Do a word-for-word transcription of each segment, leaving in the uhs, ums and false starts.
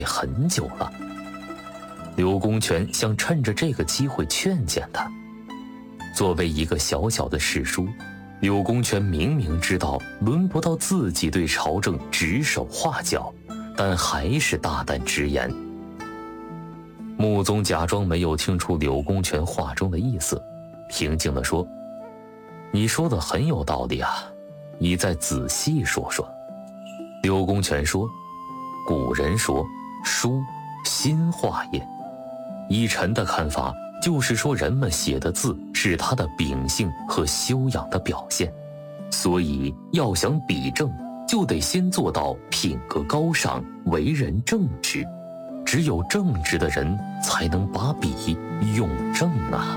很久了。柳公权想趁着这个机会劝谏他。作为一个小小的士书，柳公权明明知道轮不到自己对朝政指手画脚，但还是大胆直言。穆宗假装没有听出柳公权话中的意思，平静地说：“你说的很有道理啊，你再仔细说说。”柳公权说：“古人说，书，心化也。依臣的看法，就是说人们写的字是他的秉性和修养的表现，所以要想比正，就得先做到品格高尚，为人正直。只有正直的人才能把笔用正啊。”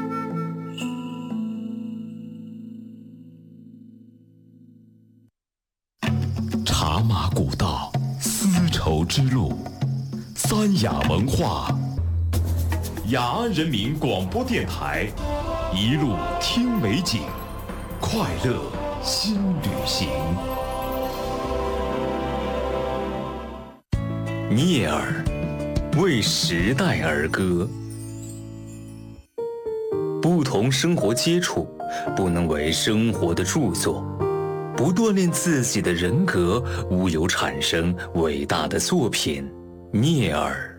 茶马古道，丝绸之路，三雅文化，雅安人民广播电台，一路听美景，快乐新旅行。 聂耳为时代而歌。不同生活接触，不能为生活的著作；不锻炼自己的人格，无有产生伟大的作品。聂耳。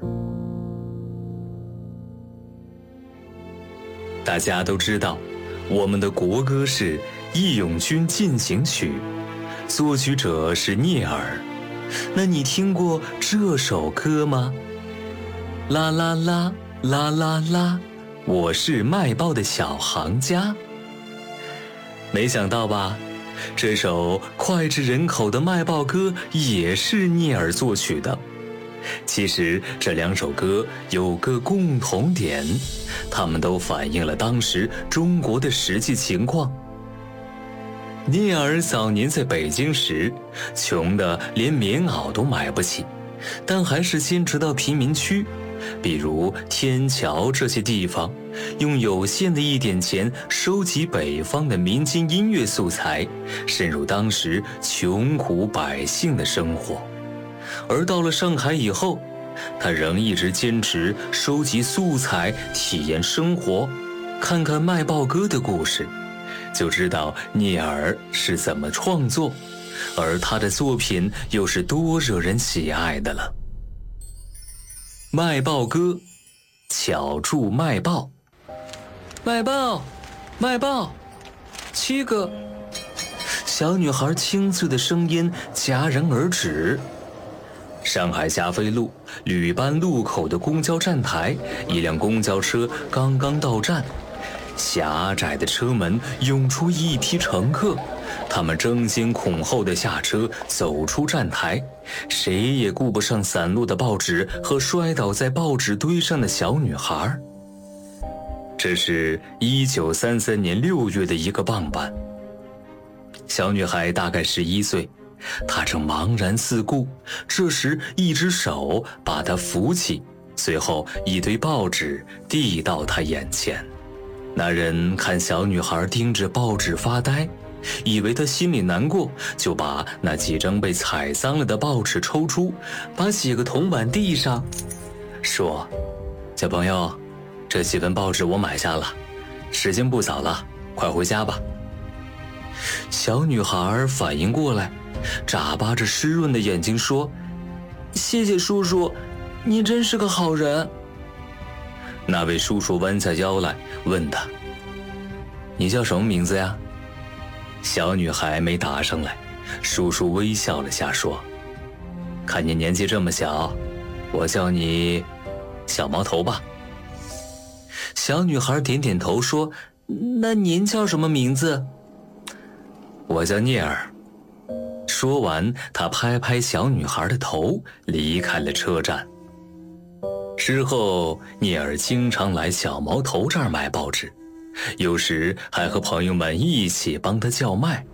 大家都知道，我们的国歌是《义勇军进行曲》，作曲者是聂耳。那你听过这首歌吗？啦啦啦啦啦啦，我是卖报的小行家。没想到吧，这首脍炙人口的卖报歌也是聂耳作曲的。其实这两首歌有个共同点，它们都反映了当时中国的实际情况。聂耳早年在北京时，穷得连棉袄都买不起，但还是坚持到贫民区，比如天桥这些地方，用有限的一点钱收集北方的民间音乐素材，深入当时穷苦百姓的生活。而到了上海以后，他仍一直坚持收集素材，体验生活。看看卖报歌的故事，就知道聂耳是怎么创作，而他的作品又是多惹人喜爱的了。卖报歌，巧著卖报。卖报，卖报，七个。小女孩清脆的声音戛然而止。上海霞飞路吕班路口的公交站台，一辆公交车刚刚到站，狭窄的车门涌出一批乘客，他们争先恐后地下车，走出站台，谁也顾不上散落的报纸和摔倒在报纸堆上的小女孩。这是一九三三年六月的一个傍晚，小女孩大概十一岁，她正茫然四顾，这时一只手把她扶起，随后一堆报纸递到她眼前。那人看小女孩盯着报纸发呆，以为她心里难过，就把那几张被踩脏了的报纸抽出，把几个铜板递上，说：“小朋友，这几份报纸我买下了，时间不早了，快回家吧。”小女孩反应过来，眨巴着湿润的眼睛说：“谢谢叔叔，你真是个好人。”那位叔叔弯下腰来问她：“你叫什么名字呀？”小女孩没答上来，叔叔微笑了下说：“看你年纪这么小，我叫你小毛头吧。”小女孩点点头说：“那您叫什么名字？”“我叫聂耳。”说完，他拍拍小女孩的头，离开了车站。之后，聂耳经常来小毛头这儿买报纸，有时还和朋友们一起帮他叫卖。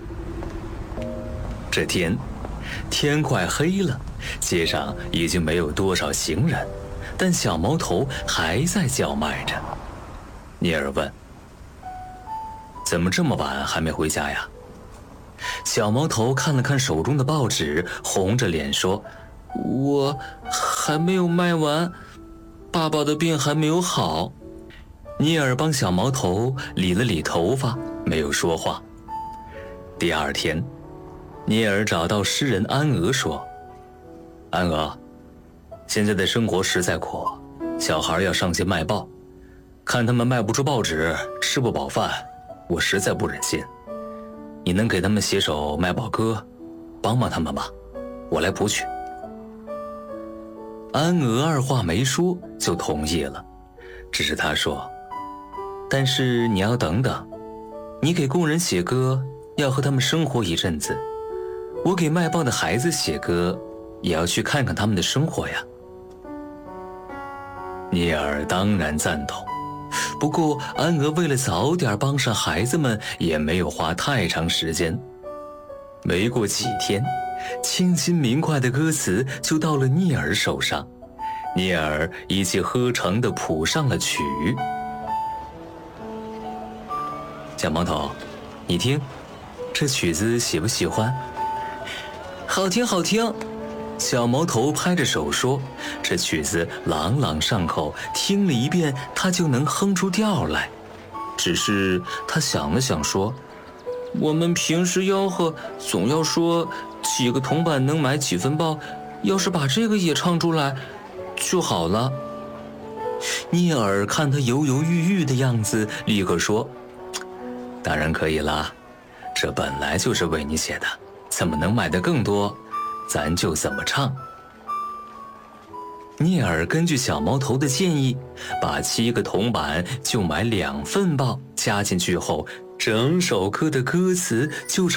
这天，天快黑了，街上已经没有多少行人，但小毛头还在叫卖着。聂耳问：“怎么这么晚还没回家呀？”小毛头看了看手中的报纸，红着脸说：“ 我还没有卖完，爸爸的病还没有好。聂耳帮小毛头理了理头发，没有说话。第二天，聂耳找到诗人安娥说：安娥，现在的生活实在苦，小孩要上街卖报，看他们卖不出报纸，吃不饱饭，我实在不忍心。你能给他们写首卖报歌，帮帮他们吧，我来谱曲。安娥二话没说就同意了，只是他说：但是你要等等，你给工人写歌要和他们生活一阵子，我给卖报的孩子写歌也要去看看他们的生活呀。聂耳当然赞同，不过安娥为了早点帮上孩子们，也没有花太长时间。没过几天，清新明快的歌词就到了聂耳手上，聂耳一气呵成地谱上了曲。小毛头，你听，这曲子喜不喜欢？好听好听，小毛头拍着手说，这曲子朗朗上口，听了一遍他就能哼出调来。只是他想了想说，我们平时吆喝总要说几个铜板能买几分报，要是把这个也唱出来就好了。聂耳看他犹犹豫豫的样子，立刻说，当然可以啦，这本来就是为你写的，怎么能买得更多，咱就怎么唱。聂耳根据小毛头的建议，把七个铜板就买两份报加进去后，整首歌的歌词就成